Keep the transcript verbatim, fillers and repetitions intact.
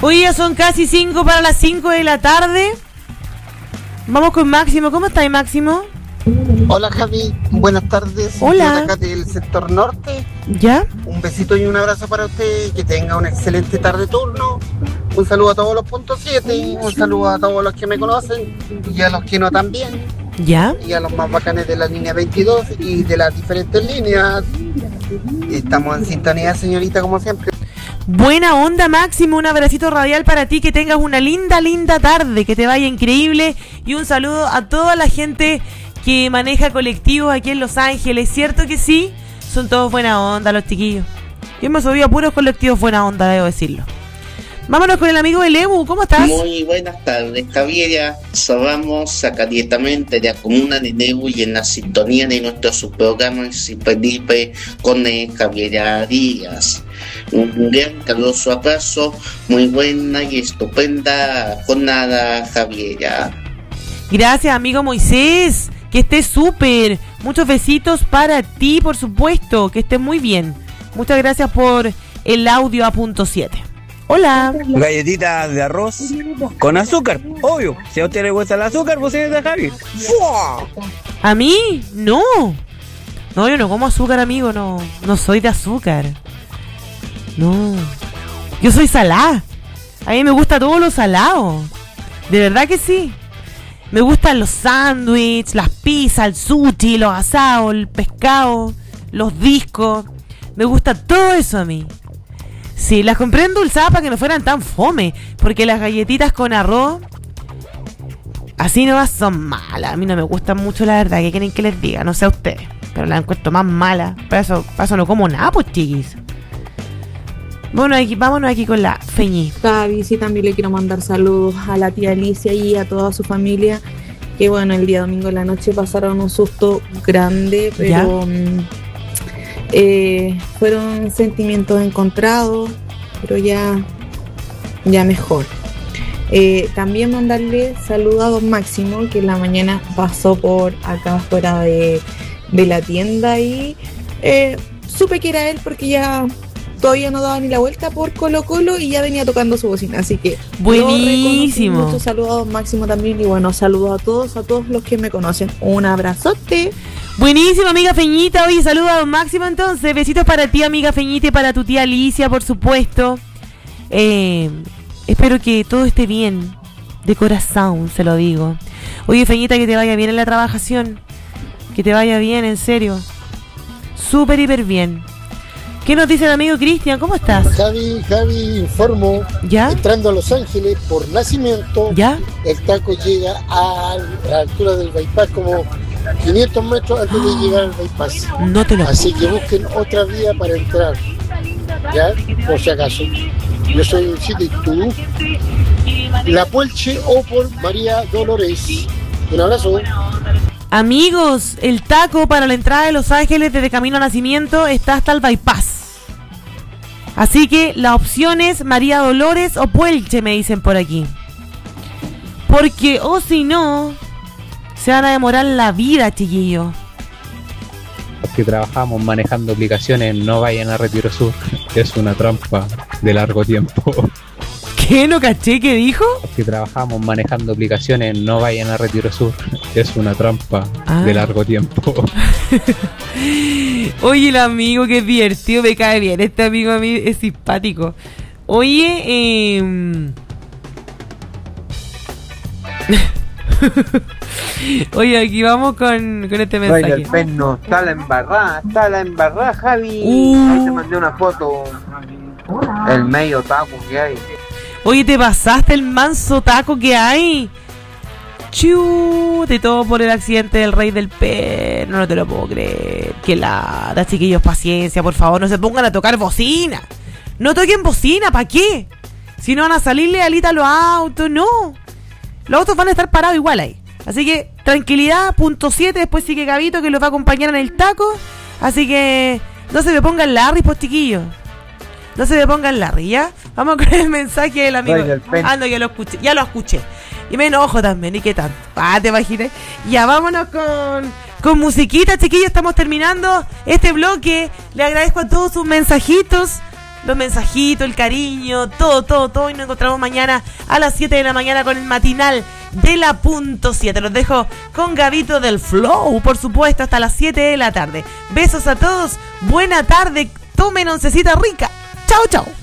Hoy ya son casi cinco para las cinco de la tarde. Vamos con Máximo. ¿Cómo estás, Máximo? Hola, Javi. Buenas tardes. Hola. Yo de acá del sector norte. ¿Ya? Un besito y un abrazo para usted. Que tenga una excelente tarde turno. Un saludo a todos los puntos siete. Un saludo a todos los que me conocen y a los que no también. ¿Ya? Y a los más bacanes de la línea veintidós y de las diferentes líneas. Estamos en sintonía, señorita, como siempre. Buena onda, Máximo, un abracito radial para ti, que tengas una linda, linda tarde, que te vaya increíble, y un saludo a toda la gente que maneja colectivos aquí en Los Ángeles. ¿Cierto que sí? Son todos buena onda los chiquillos. Yo me subí a puros colectivos buena onda, debo decirlo. Vámonos con el amigo de Lebu, ¿cómo estás? Muy buenas tardes, Javiera. Vamos acá directamente de la comuna de Lebu y en la sintonía de nuestro subprograma Felipe con Javiera Díaz. Un gran caluroso abrazo, muy buena y estupenda jornada, Javiera. Gracias, amigo Moisés, que estés súper. Muchos besitos para ti, por supuesto, que estés muy bien. Muchas gracias por el audio a punto siete. Hola. Galletitas de arroz con azúcar, obvio. Si a usted le gusta el azúcar, pues es de Javi. ¡Fua! ¿A mí? No. No, yo no como azúcar, amigo. No, no soy de azúcar. No. Yo soy salada. A mí me gusta todo lo salado. De verdad que sí. Me gustan los sándwiches, las pizzas, el sushi, los asados, el pescado, los discos. Me gusta todo eso a mí. Sí, las compré endulzadas para que no fueran tan fome, porque las galletitas con arroz así nomás son malas. A mí no me gustan mucho, la verdad. ¿Qué quieren que les diga? No sé a ustedes, pero las encuentro más malas. Para eso, para eso no como nada, pues, chiquis. Bueno, aquí, vámonos aquí con la Feñi. Javi, sí, también le quiero mandar saludos a la tía Alicia y a toda su familia, que bueno, el día domingo en la noche pasaron un susto grande, pero eh, fueron sentimientos encontrados, pero ya, ya mejor. Eh, también mandarle saludos a don Máximo, que en la mañana pasó por acá fuera de, de la tienda y eh, supe que era él porque ya todavía no daba ni la vuelta por Colo Colo y ya venía tocando su bocina, así que buenísimo. Muchos saludos a don Máximo también y bueno, saludos a todos, a todos los que me conocen. Un abrazote. Buenísimo, amiga Feñita. Oye, saludos a don Máximo entonces. Besitos para ti, amiga Feñita, y para tu tía Alicia, por supuesto. Eh, espero que todo esté bien. De corazón, se lo digo. Oye, Feñita, que te vaya bien en la trabajación. Que te vaya bien, en serio. Súper, hiper bien. ¿Qué nos dice el amigo Cristian? ¿Cómo estás? Javi, Javi, informo. ¿Ya? Entrando a Los Ángeles por nacimiento, ¿ya? El taco llega a la altura del bypass, como quinientos metros antes de llegar al bypass. No te lo Así que busquen otra vía para entrar, ¿ya? Por si acaso. Yo soy un sitio y tú, La Puelche o por María Dolores. Un abrazo. Amigos, el taco para la entrada de Los Ángeles desde Camino a Nacimiento está hasta el bypass. Así que la opción es María Dolores o Puelche, me dicen por aquí. Porque, o si no, se van a demorar la vida, chiquillos. Los que trabajamos manejando aplicaciones no vayan a Retiro Sur. Es una trampa de largo tiempo. ¿Qué? ¿No caché? ¿Qué dijo? Los que trabajamos manejando aplicaciones no vayan a Retiro Sur. Es una trampa ah. de largo tiempo. Oye, el amigo, que es divertido, me cae bien. Este amigo a mí es simpático. Oye, eh... Oye, aquí vamos con, con este mensaje. Oye, el perno, está la embarrada, está la embarrada, Javi. Uh. Ahí te mandé una foto. El medio taco que hay. Oye, ¿te pasaste el manso taco que hay? Chute, todo por el accidente del rey del perno. No te lo puedo creer. Que lata, chiquillos, paciencia, por favor. No se pongan a tocar bocina. No toquen bocina, ¿para qué? Si no van a salirle alita a los autos, no. Los autos van a estar parados igual ahí. Así que, tranquilidad, punto siete. Después sigue Gabito, que los va a acompañar en el taco. Así que, no se me pongan Larry, pues, chiquillos. No se me pongan Larry, ¿ya? Vamos con el mensaje del amigo. Ah, no, ya lo escuché, ya lo escuché. Y me enojo también, ¿y qué tanto? Ah, te imaginé. Ya, vámonos con, con musiquita, chiquillos. Estamos terminando este bloque. Le agradezco a todos sus mensajitos. los mensajitos, el cariño, todo, todo, todo. Y nos encontramos mañana a las siete de la mañana con el matinal de la punto siete. Los dejo con Gabito del Flow, por supuesto, hasta las siete de la tarde. Besos a todos, buena tarde, tomen oncecita rica. Chao, chao.